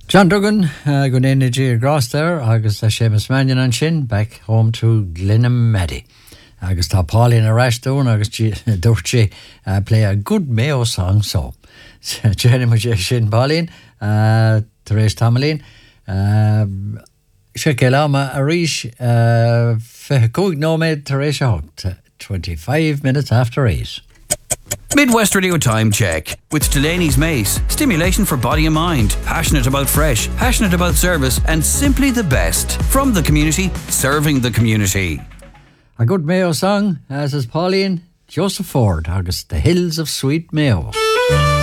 John Duggan, good energy across there. Agus Seamus Mannion and Shin back home to Glenamaddy. Agus tá Pauline a Rashdon, agus Dorchi play a good Mayo song. So, Jenny Mujer Shin Pauline, Therese Tamalin, Shekelama Arish, Fehkug Nomad Teresa Hooked, 25 minutes after 8. Midwest Radio Time Check with Delaney's Mace. Stimulation for body and mind. Passionate about fresh, passionate about service, and simply the best. From the community, serving the community. A good Mayo song, as is Pauline, Joseph Ford, August, The Hills of Sweet Mayo.